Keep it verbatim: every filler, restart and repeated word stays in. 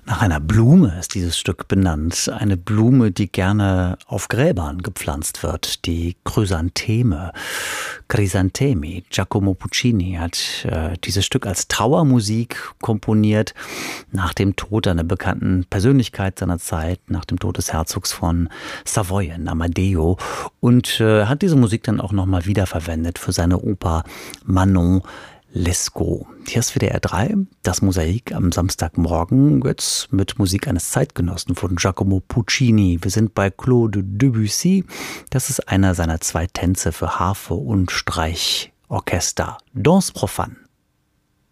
Nach einer Blume ist dieses Stück benannt. Eine Blume, die gerne auf Gräbern gepflanzt wird. Die Chrysantheme. Chrysanthemi. Giacomo Puccini hat äh, dieses Stück als Trauermusik komponiert. Nach dem Tod einer bekannten Persönlichkeit seiner Zeit. Nach dem Tod des Herzogs von Savoyen, Amadeo. Und äh, hat diese Musik dann auch nochmal wiederverwendet für seine Oper Manon Lescaut. Hier ist W D R drei, das Mosaik am Samstagmorgen, jetzt mit Musik eines Zeitgenossen von Giacomo Puccini. Wir sind bei Claude Debussy. Das ist einer seiner zwei Tänze für Harfe und Streichorchester. Danse profane.